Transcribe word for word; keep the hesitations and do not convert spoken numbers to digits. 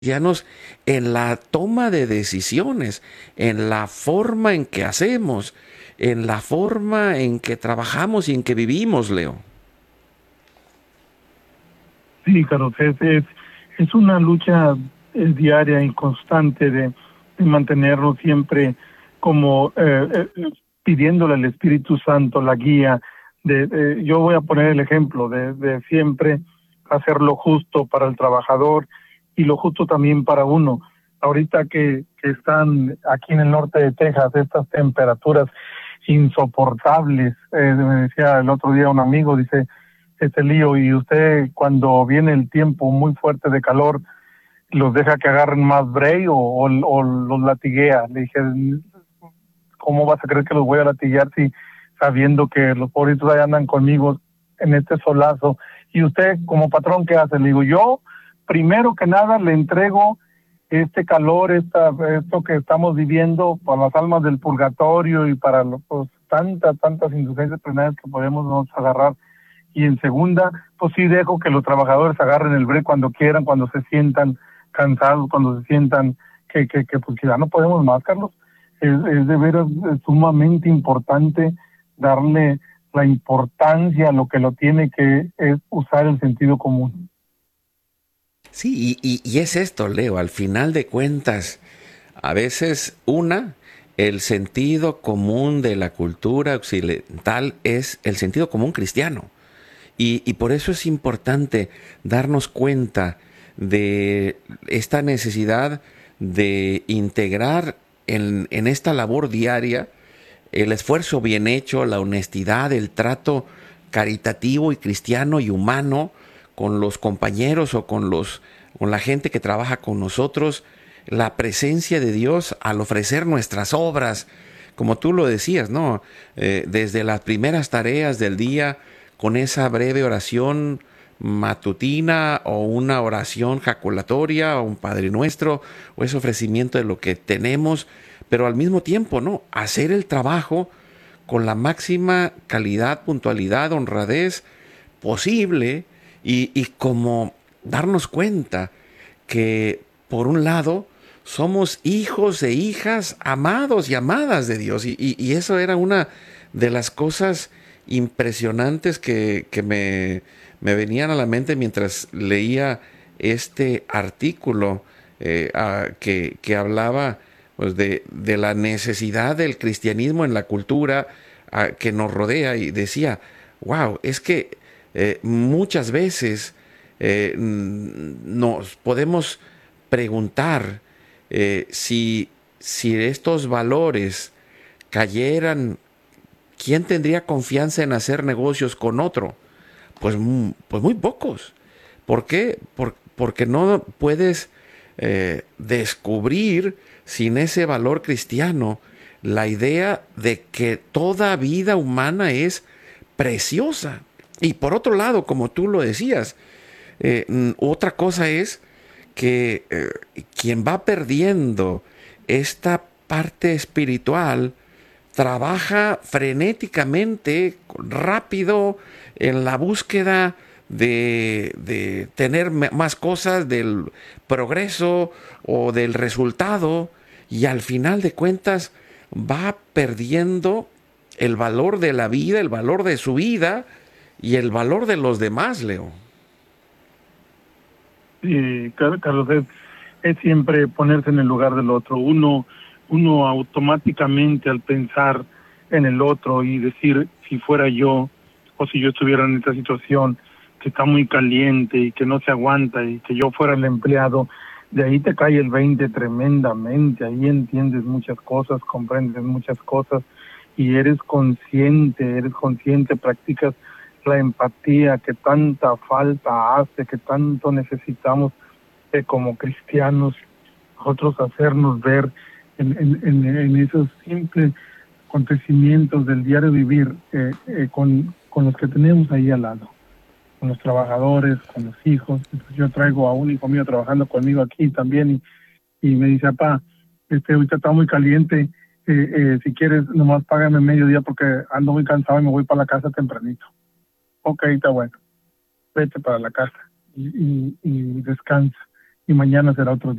cristianos en la toma de decisiones, en la forma en que hacemos, en la forma en que trabajamos y en que vivimos, Leo. Sí, Carlos, es, es, es una lucha eh, diaria y constante de, de mantenernos siempre como eh, eh, pidiéndole al Espíritu Santo la guía. De, de- yo voy a poner el ejemplo de, de siempre hacer lo justo para el trabajador y lo justo también para uno. Ahorita que, que están aquí en el norte de Texas estas temperaturas insoportables, eh, me decía el otro día un amigo, dice, este lío, y usted cuando viene el tiempo muy fuerte de calor, ¿los deja que agarren más break o, o, o los latiguea? Le dije, ¿cómo vas a creer que los voy a latiguear si sabiendo que los pobritos ahí andan conmigo en este solazo? Y usted como patrón, ¿qué hace? Le digo, yo primero que nada le entrego este calor, esta, esto que estamos viviendo para las almas del purgatorio y para los, pues, tantas, tantas indulgencias penales que podemos nos agarrar. Y en segunda, pues sí dejo que los trabajadores agarren el break cuando quieran, cuando se sientan cansados, cuando se sientan que, que, que pues ya no podemos más, Carlos. Es, es de veras es sumamente importante darle la importancia a lo que lo tiene, que es usar el sentido común. Sí, y, y- y es esto, Leo, al final de cuentas, a veces una, el sentido común de la cultura occidental es el sentido común cristiano. Y, y por eso es importante darnos cuenta de esta necesidad de integrar en, en esta labor diaria el esfuerzo bien hecho, la honestidad, el trato caritativo y cristiano y humano con los compañeros o con los con la gente que trabaja con nosotros, la presencia de Dios al ofrecer nuestras obras, como tú lo decías, ¿no? Eh, desde las primeras tareas del día, con esa breve oración matutina o una oración jaculatoria o un Padre Nuestro o ese ofrecimiento de lo que tenemos, pero al mismo tiempo, ¿no? Hacer el trabajo con la máxima calidad, puntualidad, honradez posible y, y como darnos cuenta que, por un lado, somos hijos e hijas amados y amadas de Dios. Y, y- y eso era una de las cosas impresionantes que, que me, me venían a la mente mientras leía este artículo eh, a- que, que hablaba pues, de, de la necesidad del cristianismo en la cultura a, que nos rodea y decía, wow, es que eh, muchas veces eh, nos podemos preguntar eh, si, si estos valores cayeran, ¿quién tendría confianza en hacer negocios con otro? Pues, mm, pues muy pocos. ¿Por qué? Por- porque no puedes eh, descubrir sin ese valor cristiano la idea de que toda vida humana es preciosa. Y por otro lado, como tú lo decías, eh, mm, otra cosa es que eh, quien va perdiendo esta parte espiritual trabaja frenéticamente, rápido, en la búsqueda de, de tener más cosas, del progreso o del resultado, y al final de cuentas va perdiendo el valor de la vida, el valor de su vida y el valor de los demás, Leo. Y Car- Carlos, es, es siempre ponerse en el lugar del otro. Uno, uno automáticamente al pensar en el otro y decir, si fuera yo o si yo estuviera en esta situación que está muy caliente y que no se aguanta y que yo fuera el empleado, de ahí te cae el veinte tremendamente, ahí entiendes muchas cosas, comprendes muchas cosas y eres consciente, eres consciente, practicas la empatía que tanta falta hace, que tanto necesitamos eh, como cristianos, nosotros hacernos ver en, en, en, en esos simples acontecimientos del diario vivir eh, eh, con, con los que tenemos ahí al lado, con los trabajadores, con los hijos. Entonces, yo traigo a un hijo mío trabajando conmigo aquí también y, y me dice, papá, este, ahorita está muy caliente, eh, eh, si quieres nomás págame medio día porque ando muy cansado y me voy para la casa tempranito. Ok, está bueno, vete para la casa y, y, y descansa. y mañana será otro día.